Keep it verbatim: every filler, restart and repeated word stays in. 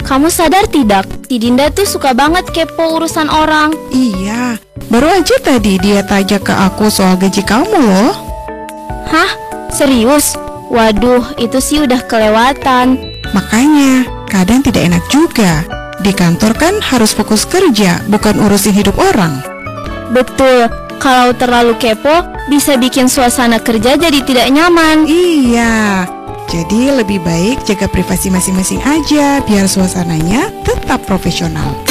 Kamu sadar tidak? Si Dinda tuh suka banget kepo urusan orang. Iya, baru aja tadi dia tanya ke aku soal gaji kamu loh. Hah? Serius? Waduh, itu sih udah kelewatan. Makanya, kadang tidak enak juga. Di kantor kan harus fokus kerja, bukan urusin hidup orang. Betul, kalau terlalu kepo bisa bikin suasana kerja jadi tidak nyaman. Iya, jadi lebih baik jaga privasi masing-masing aja biar suasananya tetap profesional.